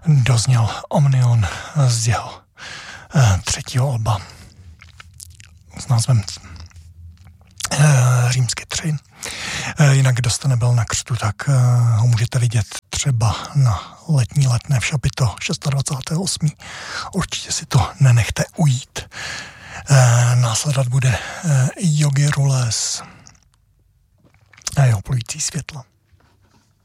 dozněl Omnion z jeho třetího alba s názvem Římsky 3. Jinak kdo jste nebyl na křtu, tak ho můžete vidět třeba na letní Letné v Šapito 26.8. Určitě si to nenechte ujít. Následovat bude Yogi Rules a jeho plující světlo.